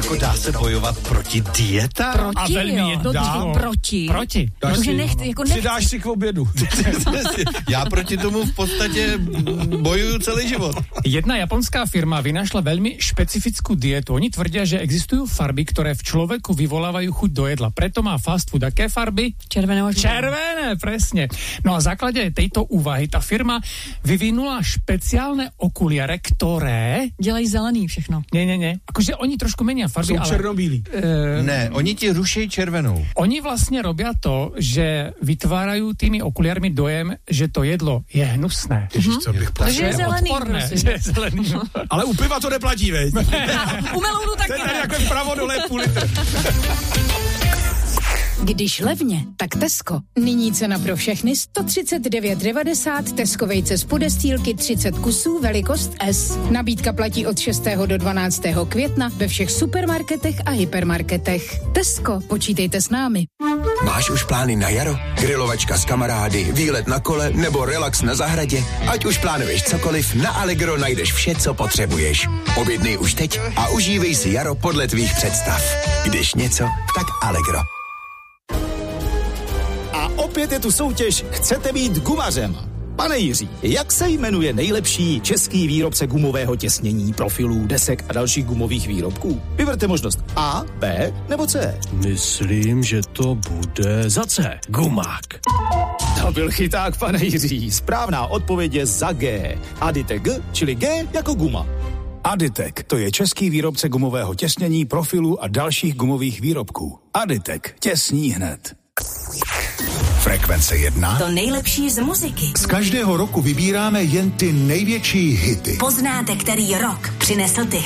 Jako dá se bojovat proti dietám? Proti, a velmi jo. Proti. Protože nechci. Přidáš si k obědu. Já proti tomu v podstatě bojuju celý život. Jedna japonská firma vynašla veľmi špecifickú dietu. Oni tvrdia, že existujú farby, ktoré v človeku vyvolávajú chuť do jedla. Preto má fast food aké farby? Červené, presne. No a v základe tejto úvahy tá firma vyvinula špeciálne okuliare, ktoré... Dělají zelený všechno. Nie. Akože oni trošku menia farby, Jsou černobílí. Ne, oni ti ruší červenou. Oni vlastne robia to, že vytvárajú tými okuliarmi dojem, že to jedlo je hnusné. Ježiš, co bych Takže je zelený. Odporné, Prostě. že je zelený. Ale u piva to neplatí, veď? U melounu To je taky tady ne. jako vpravo dole půl litr. Když levně, tak Tesco. Nyní cena pro všechny 139,90, Tesco vejce z podestýlky 30 kusů, velikost S. Nabídka platí od 6. do 12. května ve všech supermarketech a hypermarketech. Tesco, počítejte s námi. Máš už plány na jaro? Grilovačka s kamarády, výlet na kole nebo relax na zahradě? Ať už plánuješ cokoliv, na Allegro najdeš vše, co potřebuješ. Objednej už teď a užívej si jaro podle tvých představ. Když něco, tak Allegro. A opět je tu soutěž Chcete být gumařem? Pane Jiří, jak se jmenuje nejlepší český výrobce gumového těsnění, profilů, desek a dalších gumových výrobků? Vyberte možnost A, B nebo C. Myslím, že to bude za C. Gumák. To byl chyták, pane Jiří. Správná odpověď je za G. Aditek G, čili G jako guma. Aditek, to je český výrobce gumového těsnění, profilů a dalších gumových výrobků. Aditek, těsní hned. Frekvence 1. To nejlepší z muziky. Z každého roku vybíráme jen ty největší hity. Poznáte, který rok přinesl ty